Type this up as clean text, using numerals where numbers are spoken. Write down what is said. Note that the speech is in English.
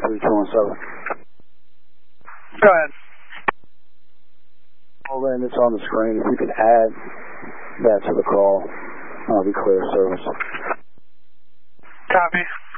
3217. Go ahead. Well, then it's on the screen. If you could add that to the call, I'll be clear service. Copy.